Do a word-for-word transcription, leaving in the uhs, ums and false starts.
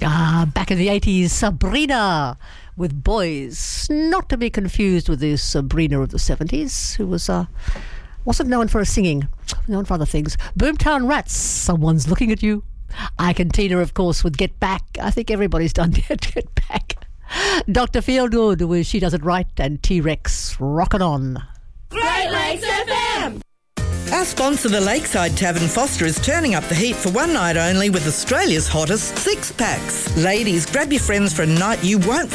Ah, back in the eighties, Sabrina with Boys. Not to be confused with the Sabrina of the seventies, who was uh, wasn't known for her singing, known for other things. Boomtown Rats, Someone's Looking at You. Ike and Tina, of course, with Get Back. I think everybody's done Get Back. Doctor Feelgood with She Does It Right, and T-Rex, Rockin' On. Great Lakes F M! Our sponsor, the Lakeside Tavern Foster, is turning up the heat for one night only with Australia's hottest six-packs. Ladies, grab your friends for a night you won't